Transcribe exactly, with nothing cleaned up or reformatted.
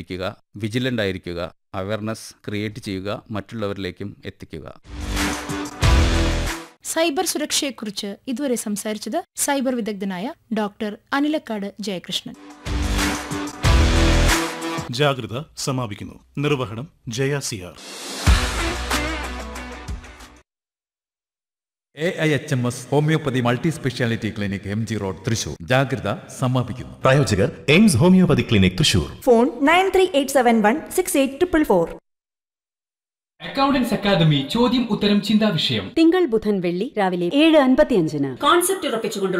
ശ്രദ്ധിക്കുക, വിജിലൻ്റ് ആയിരിക്കുക, awareness create ചെയ്യുക, മറ്റുള്ളവരിലേക്കും എത്തിക്കുക. സൈബർ സുരക്ഷയെക്കുറിച്ച് ഇതുവരെ സംസാരിച്ചത് സൈബർ വിദഗ്ധനായ ഡോക്ടർ അനിലക്കാട് ജയകൃഷ്ണൻ. ജാഗ്രത സമാപിക്കുന്നു. നിർവഹണം Jaya Siyar. A I H M S homeopathy multi speciality clinic, M G road, Thrissur. ജാഗ്രത സമാപിക്കുന്നു. പ്രായോജകർ AIIMS homeopathy clinic, Thrissur. Phone nine three eight seven one six eight triple four. Accountants academy ചോദ്യം ഉത്തരം ചിന്താ വിഷയം തിങ്കൾ ബുധൻ വെള്ളി രാവിലെ ഏഴ് അൻപത്തിയഞ്ചിന്. കോൺസെപ്റ്റ് ഉറപ്പിച്ചുകൊണ്ട്